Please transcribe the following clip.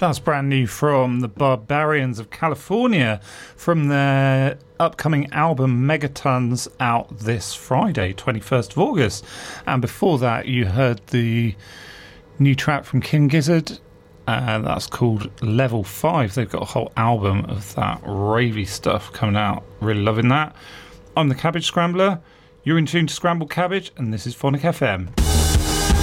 That's brand new from the Barbarians of California from their upcoming album Megatons, out this Friday, 21st of August. And before that, you heard the new track from King Gizzard. That's called Level 5. They've got a whole album of that ravey stuff coming out. Really loving that. I'm the Cabbage Scrambler. You're in tune to Scrambled Cabbage, and this is Phonic FM.